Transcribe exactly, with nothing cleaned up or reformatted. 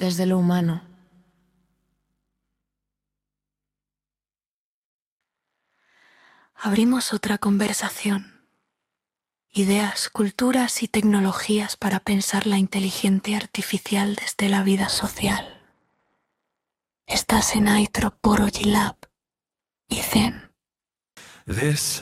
desde lo humano. Abrimos otra conversación. Ideas, culturas y tecnologías para pensar la inteligencia artificial desde la vida social. Estás en Anthropology Lab y Zen. This